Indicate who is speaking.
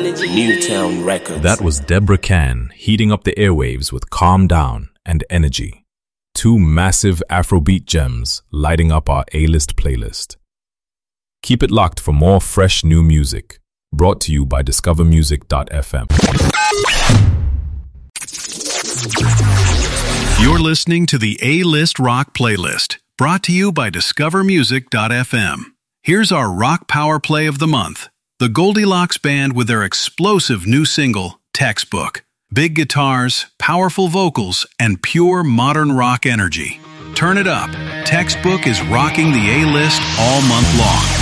Speaker 1: Newtown Records.
Speaker 2: That was Deborah Can heating up the airwaves with Calm Down and Energy. Two massive Afrobeat gems lighting up our A-list playlist. Keep it locked for more fresh new music. Brought to you by discovermusic.fm.
Speaker 3: You're listening to the A-List Rock Playlist, brought to you by discovermusic.fm. Here's our rock power play of the month. The Goldilocks Band with their explosive new single, Textbook. Big guitars, powerful vocals, and pure modern rock energy. Turn it up. Textbook is rocking the A-List all month long.